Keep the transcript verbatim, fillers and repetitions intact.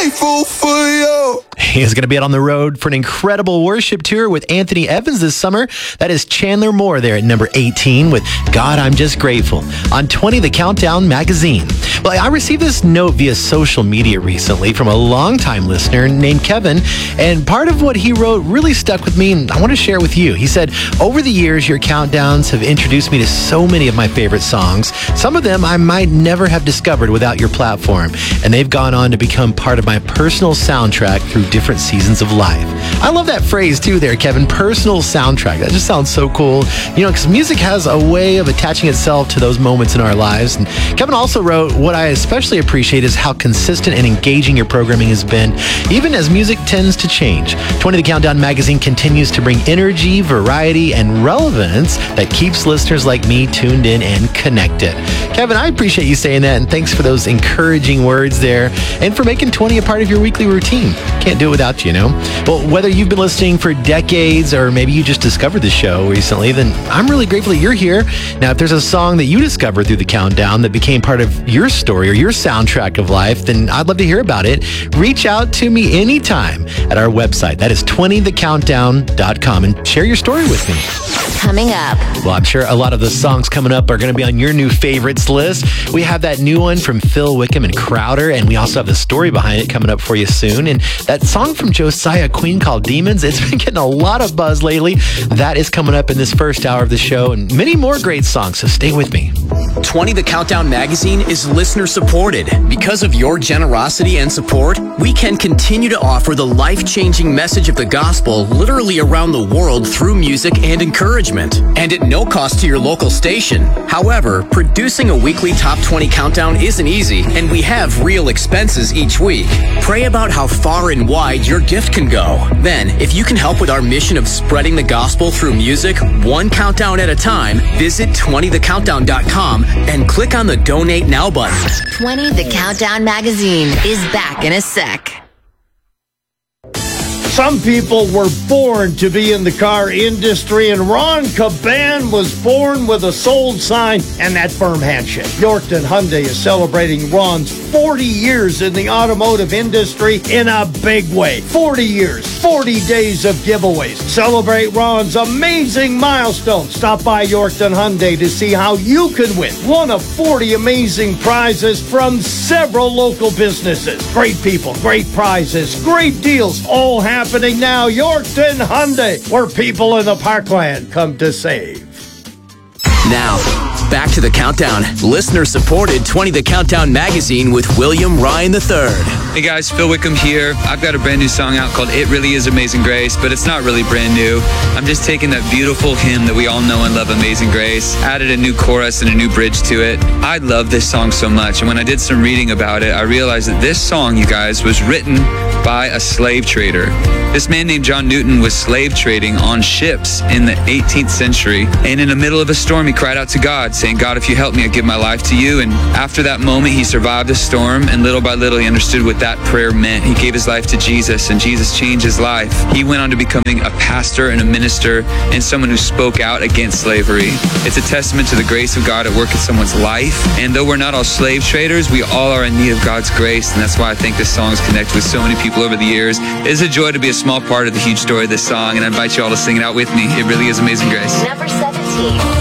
grateful for you. He's going to be out on the road for an incredible worship tour with Anthony Evans this summer. That is Chandler Moore there at number eighteen with God, I'm Just Grateful on twenty The Countdown magazine. Well, I received this note via social media recently from a longtime listener named Kevin, and part of what he wrote really stuck with me, and I want to share it with you. He said, over the years, your countdowns have introduced me to so many of my favorite songs. Some of them I might never have discovered without your platform, and they've gone on to become part of my personal soundtrack through different seasons of life. I love that phrase too there, Kevin, personal soundtrack. That just sounds so cool. You know, because music has a way of attaching itself to those moments in our lives. And Kevin also wrote, what I especially appreciate is how consistent and engaging your programming has been, even as music tends to change. twenty The Countdown magazine continues to bring energy, variety, and relevance that keeps listeners like me tuned in and connected. Kevin, I appreciate you saying that, and thanks for those encouraging words there, and for making twenty a part of your weekly routine. Can't do it without you, you know? Well, whether you've been listening for decades or maybe you just discovered the show recently, then I'm really grateful that you're here. Now, if there's a song that you discovered through the countdown that became part of your story or your soundtrack of life, then I'd love to hear about it. Reach out to me anytime at our website. That is twenty the countdown dot com, and share your story with me. Coming up. Well, I'm sure a lot of the songs coming up are going to be on your new favorites list. We have that new one from Phil Wickham and Crowder, and we also have the story behind it coming up for you soon. And that song from Josiah Queen called Demons, it's been getting a lot of buzz lately. That is coming up in this first hour of the show, and many more great songs, so stay with me. twenty The Countdown magazine is listener supported. Because of your generosity and support, we can continue to offer the life-changing message of the gospel literally around the world through music and encouragement, and at no cost to your local station. However, producing a weekly Top twenty Countdown isn't easy, and we have real expenses each week. Pray about how far and wide your gift can go. Then, if you can help with our mission of spreading the gospel through music, one countdown at a time, visit twenty the countdown dot com and click on the Donate Now button. twenty The Countdown magazine is back in a sec. Some people were born to be in the car industry, and Ron Caban was born with a sold sign and that firm handshake. Yorkton Hyundai is celebrating Ron's forty years in the automotive industry in a big way. forty years, forty days of giveaways. Celebrate Ron's amazing milestone. Stop by Yorkton Hyundai to see how you can win one of forty amazing prizes from several local businesses. Great people, great prizes, great deals, all happening now. Yorkton Hyundai, where people in the Parkland come to save. Now, back to the countdown. Listener-supported twenty The Countdown magazine with William Ryan the third. Hey guys, Phil Wickham here. I've got a brand new song out called It Really Is Amazing Grace, but it's not really brand new. I'm just taking that beautiful hymn that we all know and love, Amazing Grace, added a new chorus and a new bridge to it. I love this song so much, and when I did some reading about it, I realized that this song, you guys, was written by a slave trader. This man named John Newton was slave trading on ships in the eighteenth century, and in the middle of a storm, he cried out to God, saying, God, if you help me, I give my life to you. And after that moment, he survived the storm, and little by little, he understood what that prayer meant. He gave his life to Jesus, and Jesus changed his life. He went on to becoming a pastor and a minister and someone who spoke out against slavery. It's a testament to the grace of God at work in someone's life, and though we're not all slave traders, we all are in need of God's grace, and that's why I think this song has connected with so many people over the years. It is a joy to be a small part of the huge story of this song, and I invite you all to sing it out with me. It really is Amazing Grace. Number seventeen.